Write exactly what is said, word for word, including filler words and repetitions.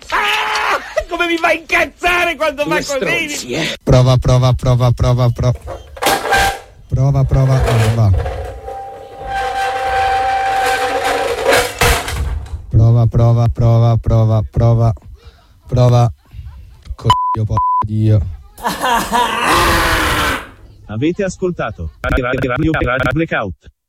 Ah, come mi fa a incazzare quando va così. Eh. Prova, prova, prova, prova, prova. Prova, prova, prova. Prova, prova, prova, prova, prova. Prova. Coglio, po' Dio. Avete ascoltato Radio Blackout.